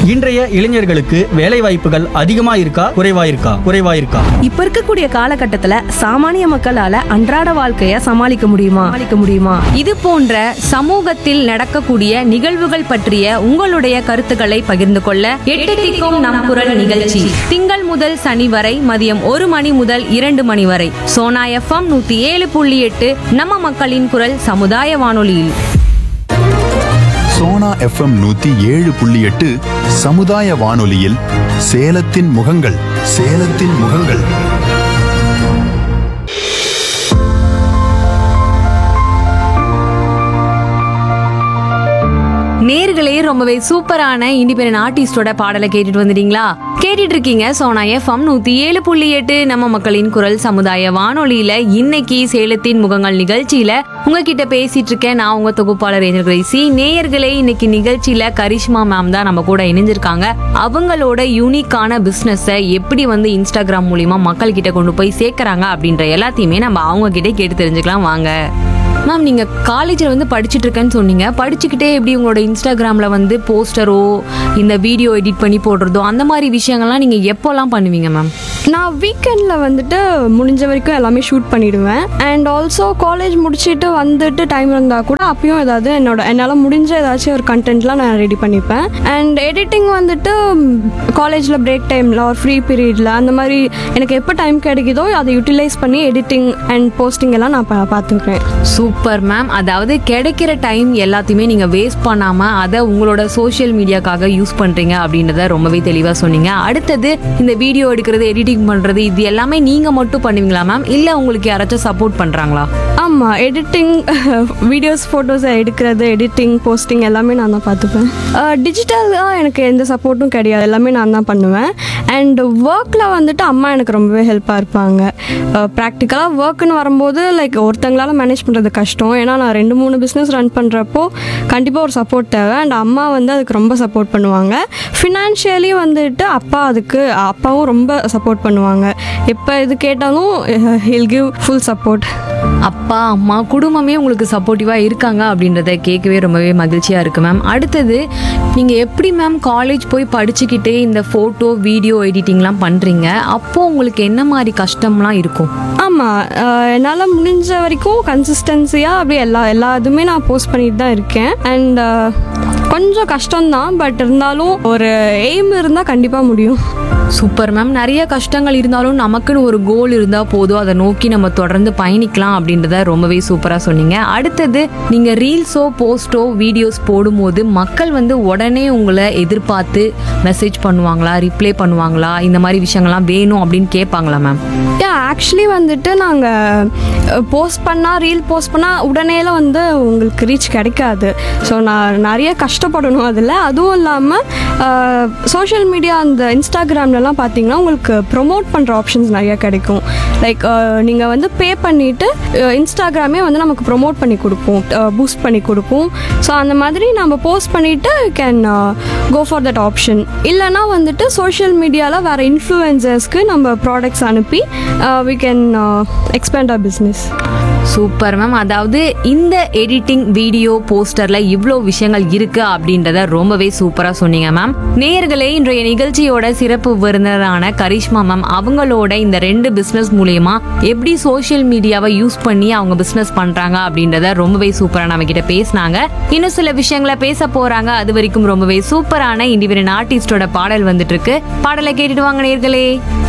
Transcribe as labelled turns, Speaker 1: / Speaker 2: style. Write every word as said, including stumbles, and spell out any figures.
Speaker 1: இன்றைய இளைஞர்களுக்கு வேலை வாய்ப்புகள் அதிகமா இருக்கா குறைவா இருக்கா குறைவா இருக்கா
Speaker 2: இப்ப இருக்கக்கூடிய காலகட்டத்துல சாமானிய மக்களால அன்றாட வாழ்க்கைய சமாளிக்க முடியுமா சமாளிக்க முடியுமா
Speaker 3: இது போன்ற சமூகத்தில் நடக்கக்கூடிய நிகழ்வுகள் பற்றிய உங்களுடைய கருத்துக்களை பகிர்ந்து கொள்ள எட்டு திக்கும் நம் குரல் நிகழ்ச்சி திங்கள் முதல் சனி வரை மதியம் ஒரு மணி முதல் இரண்டு மணி வரை சோனா எஃப்எம் நூத்தி ஏழு புள்ளி எட்டு நம்ம மக்களின் குரல் சமுதாய வானொலியில்.
Speaker 4: சோனா எஃப்எம் நூத்தி ஏழு புள்ளி எட்டு சமுதாய வானொலியில் சேலத்தின் முகங்கள் சேலத்தின் முகங்கள்.
Speaker 3: நேர்களே ரொம்பவே சூப்பரான இண்டிபெண்டன்ட் ஆர்டிஸ்டோட பாடலை கேட்டுட்டு வந்துட்டீங்களா? கேட்டுட்டு இருக்கீங்க சோனா எஃப்எம் நூத்தி ஏழு புள்ளி எட்டு நம்ம மக்களின் குரல் சமுதாய வானொலியில. இன்னைக்கு சேலத்தின் முகங்கள் நிகழ்ச்சியில உங்ககிட்ட பேசிட்டு இருக்கேன் நான் உங்க தொகுப்பாளர் ஏஞ்சல் கிரேசி. நேயர்களே, இன்னைக்கு நிகழ்ச்சியில கரிஷ்மா மேம் தான் நம்ம கூட இணைஞ்சிருக்காங்க. அவங்களோட யூனிக்கான பிசினஸ எப்படி வந்து இன்ஸ்டாகிராம் மூலியமா மக்கள் கிட்ட கொண்டு போய் சேர்க்கறாங்க அப்படின்ற எல்லாத்தையுமே நம்ம அவங்க கிட்ட கேட்டு தெரிஞ்சுக்கலாம் வாங்க. மேம், நீங்க காலேஜ்ல வந்து படிச்சுட்டு இருக்கேன்னு சொன்னீங்க. படிச்சுக்கிட்டே எப்படி உங்களோட இன்ஸ்டாகிராம்ல வந்து போஸ்டரோ இந்த வீடியோ எடிட் பண்ணி போடுறதோ அந்த மாதிரி விஷயங்கள்லாம் நீங்க எப்போல்லாம் பண்ணுவீங்க மேம்?
Speaker 2: நான் வீக்கெண்டில் வந்துட்டு முடிஞ்ச வரைக்கும் எல்லாமே ஷூட் பண்ணிடுவேன். அண்ட் ஆல்சோ காலேஜ் முடிச்சுட்டு வந்துட்டு டைம் இருந்தால் கூட அப்பயும் ஏதாவது என்னோட என்னால் முடிஞ்ச ஏதாச்சும் ஒரு கண்டென்ட்லாம் நான் ரெடி பண்ணிப்பேன். அண்ட் எடிட்டிங் வந்துட்டு காலேஜில் பிரேக் டைமில் ஒரு ஃப்ரீ பீரியடில் அந்த மாதிரி எனக்கு எப்போ டைம் கிடைக்குதோ அதை யூட்டிலைஸ் பண்ணி எடிட்டிங் அண்ட் போஸ்டிங் எல்லாம் நான் பா பார்த்துக்கிறேன்.
Speaker 3: Super ma'am. அதாவது கிடைக்கிற டைம் எல்லாத்தையுமே நீங்க வேஸ்ட் பண்ணாம அதை உங்களோட சோஷியல் மீடியாக்காக யூஸ் பண்றீங்க அப்படின்றத ரொம்பவே தெளிவா சொன்னீங்க. அடுத்தது, இந்த வீடியோ எடுக்கிறது எடிட்டிங் பண்றது இது எல்லாமே நீங்க மட்டும் பண்ணுவீங்களா மேம், இல்ல உங்களுக்கு யாராச்சும் சப்போர்ட் பண்றாங்களா?
Speaker 2: ஆமாம், எடிட்டிங் வீடியோஸ் ஃபோட்டோஸை எடுக்கிறது எடிட்டிங் போஸ்டிங் எல்லாமே நான் தான் பார்த்துப்பேன். டிஜிட்டலாக எனக்கு எந்த சப்போர்ட்டும் கிடையாது, எல்லாமே நான் தான் பண்ணுவேன். அண்ட் ஒர்க்கில் வந்துட்டு அம்மா எனக்கு ரொம்பவே ஹெல்ப்பாக இருப்பாங்க. ப்ராக்டிக்கலாக ஒர்க்குன்னு வரும்போது லைக் ஒருத்தங்களால் மேனேஜ் பண்ணுறது கஷ்டம். ஏன்னா நான் ரெண்டு மூணு பிஸ்னஸ் ரன் பண்ணுறப்போ கண்டிப்பாக ஒரு சப்போர்ட் தேவை. அண்ட் அம்மா வந்து அதுக்கு ரொம்ப சப்போர்ட் பண்ணுவாங்க. ஃபினான்ஷியலி வந்துட்டு அப்பா அதுக்கு அப்பாவும் ரொம்ப சப்போர்ட் பண்ணுவாங்க. எப்போ இது கேட்டாலும் ஹில் கிவ் ஃபுல் சப்போர்ட்.
Speaker 3: அப்பா அம்மா குடும்பமே உங்களுக்கு சப்போர்ட்டிவா இருக்காங்க அப்படின்றத கேட்கவே ரொம்பவே மகிழ்ச்சியா இருக்கு மேம். அடுத்தது, நீங்க எப்படி மேம் காலேஜ் போய் படிச்சுக்கிட்டே இந்த போட்டோ வீடியோ எடிட்டிங்லாம் பண்றீங்க? அப்போ உங்களுக்கு என்ன மாதிரி கஷ்டம்லாம் இருக்கும்?
Speaker 2: ஆமாம், என்னால் முடிஞ்ச வரைக்கும் கன்சிஸ்டன்சியாக அப்படியே எல்லா எல்லா இதுவுமே நான் போஸ்ட் பண்ணிட்டு தான் இருக்கேன். அண்ட் கொஞ்சம் கஷ்டம்தான், பட் இருந்தாலும் ஒரு எய்ம் இருந்தால் கண்டிப்பாக முடியும்.
Speaker 3: Super ma'am. நிறைய கஷ்டங்கள் இருந்தாலும் நமக்குன்னு ஒரு கோல் இருந்தால் போதும், அதை நோக்கி நம்ம தொடர்ந்து பயணிக்கலாம் அப்படின்றத ரொம்பவே சூப்பராக சொன்னீங்க. அடுத்தது, நீங்கள் ரீல்ஸோ போஸ்ட்டோ வீடியோஸ் போடும்போது மக்கள் வந்து உடனே உங்களை எதிர்பார்த்து மெசேஜ் பண்ணுவாங்களா, ரிப்ளை பண்ணுவாங்களா, இந்த மாதிரி விஷயங்கள்லாம் வேணும் அப்படின்னு கேட்பாங்களா மேம்?
Speaker 2: யா, ஆக்சுவலி வந்துட்டு நாங்கள் போஸ்ட் பண்ணால் ரீல் போஸ்ட் பண்ணால் உடனேலாம் வந்து உங்களுக்கு ரீச் கிடைக்காது. ஸோ நான் நிறைய கஷ்டப்படணும் அதில். அதுவும் இல்லாமல் சோஷியல் மீடியா அந்த இன்ஸ்டாகிராம்லலாம் பார்த்தீங்கன்னா உங்களுக்கு ப்ரொமோட் பண்ணுற ஆப்ஷன்ஸ் நிறையா கிடைக்கும். லைக் நீங்கள் வந்து பே பண்ணிவிட்டு இன்ஸ்டாகிராமே வந்து நமக்கு ப்ரொமோட் பண்ணி கொடுக்கும், பூஸ்ட் பண்ணி கொடுக்கும். ஸோ அந்த மாதிரி நம்ம போஸ்ட் பண்ணிவிட்டு can go for that option. இல்லைனா வந்துட்டு சோஷியல் மீடியாவில் வேறு இன்ஃப்ளூயன்சர்ஸ்க்கு நம்ம ப்ராடக்ட்ஸ் அனுப்பி we can expand our business.
Speaker 3: Super ma'am. அதாவது இந்த எடிட்டிங் வீடியோ போஸ்டர்ல இவ்வளோ விஷயங்கள் இருக்கு அப்படின்றத ரொம்பவே சூப்பரா சொன்னீங்க மேம். நேயர்களே, இன்றைய நிகழ்ச்சியோட சிறப்பு விருந்தினரான கரிஷ்மா மேம் அவங்களோட இந்த ரெண்டு பிசினஸ் மூலியமா எப்படி சோஷியல் மீடியாவை யூஸ் பண்ணி அவங்க பிசினஸ் பண்றாங்க அப்படின்றத ரொம்பவே சூப்பரா நம்ம கிட்ட பேசினாங்க. இன்னும் சில விஷயங்களை பேச போறாங்க. அது வரைக்கும் ரொம்பவே சூப்பரான இண்டிபெண்டன்ட் ஆர்டிஸ்டோட பாடல் வந்துட்டு இருக்கு. பாடலை கேட்டுட்டு வாங்க நேயர்களே.